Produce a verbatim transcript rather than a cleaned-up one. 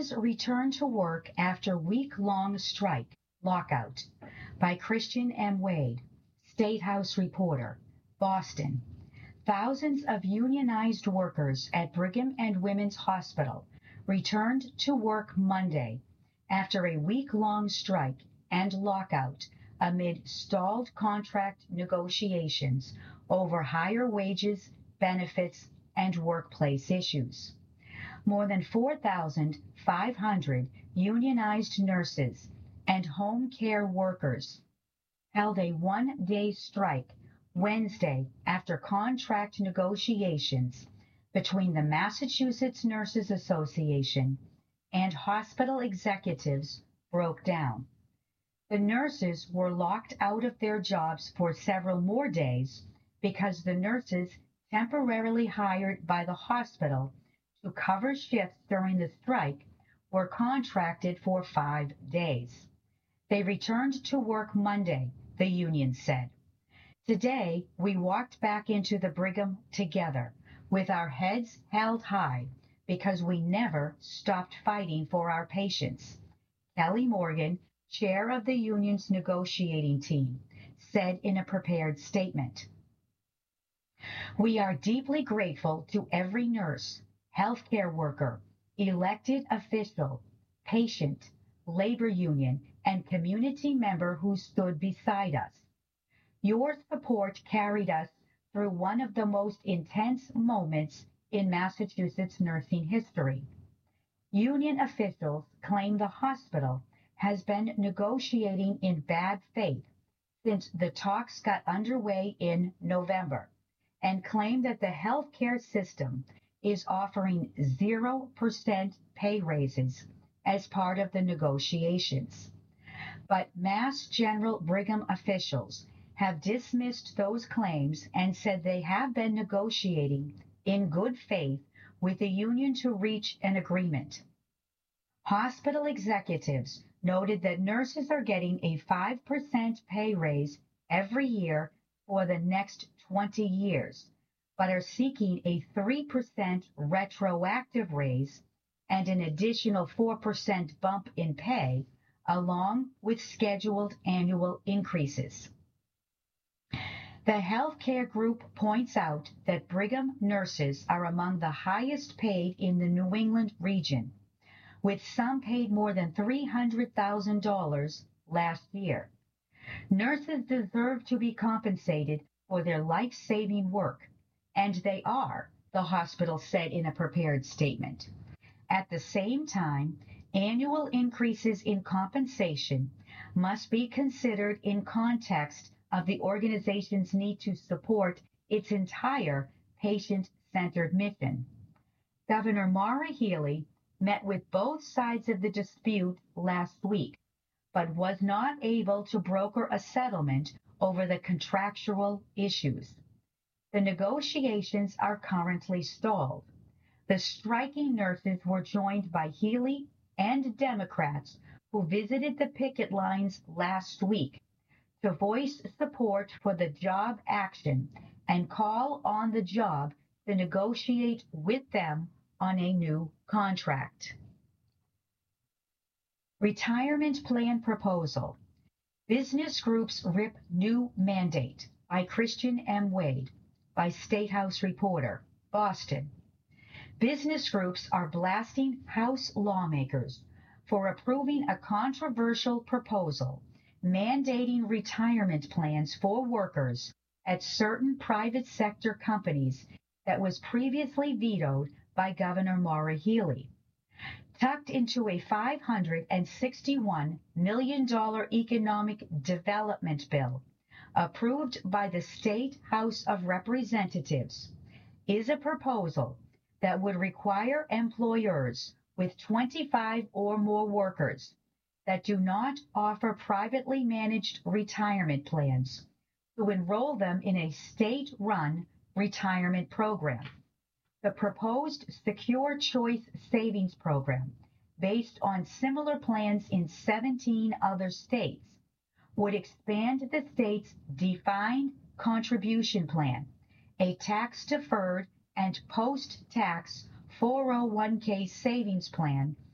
Nurses return to work after week-long strike, lockout, by Christian M. Wade, State House reporter, Boston. Thousands of unionized workers at Brigham and Women's Hospital returned to work Monday after a week-long strike and lockout amid stalled contract negotiations over higher wages, benefits, and workplace issues. More than four thousand five hundred unionized nurses and home care workers held a one-day strike Wednesday after contract negotiations between the Massachusetts Nurses Association and hospital executives broke down. The nurses were locked out of their jobs for several more days because the nurses temporarily hired by the hospital to cover shifts during the strike were contracted for five days. They returned to work Monday, the union said. Today, we walked back into the Brigham together with our heads held high because we never stopped fighting for our patients. Kelly Morgan, chair of the union's negotiating team, said in a prepared statement. We are deeply grateful to every nurse, healthcare worker, elected official, patient, labor union, and community member who stood beside us. Your support carried us through one of the most intense moments in Massachusetts nursing history. Union officials claim the hospital has been negotiating in bad faith since the talks got underway in November, and claim that the healthcare system is offering zero percent pay raises as part of the negotiations. But Mass General Brigham officials have dismissed those claims and said they have been negotiating in good faith with the union to reach an agreement. Hospital executives noted that nurses are getting a five percent pay raise every year for the next twenty years, but are seeking a three percent retroactive raise and an additional four percent bump in pay, along with scheduled annual increases. The healthcare group points out that Brigham nurses are among the highest paid in the New England region, with some paid more than three hundred thousand dollars last year. Nurses deserve to be compensated for their life-saving work, and they are, the hospital said in a prepared statement. At the same time, annual increases in compensation must be considered in context of the organization's need to support its entire patient-centered mission. Governor Maura Healey met with both sides of the dispute last week, but was not able to broker a settlement over the contractual issues. The negotiations are currently stalled. The striking nurses were joined by Healey and Democrats who visited the picket lines last week to voice support for the job action and call on the job to negotiate with them on a new contract. Retirement plan proposal. Business groups rip new mandate by Christian M. Wade, by State House reporter, Boston. Business groups are blasting House lawmakers for approving a controversial proposal mandating retirement plans for workers at certain private sector companies that was previously vetoed by Governor Maura Healey. Tucked into a five hundred sixty-one million dollars economic development bill approved by the State House of Representatives is a proposal that would require employers with twenty-five or more workers that do not offer privately managed retirement plans to enroll them in a state-run retirement program. The proposed Secure Choice Savings Program, based on similar plans in seventeen other states, would expand the state's defined contribution plan, a tax-deferred and post-tax four oh one k savings plan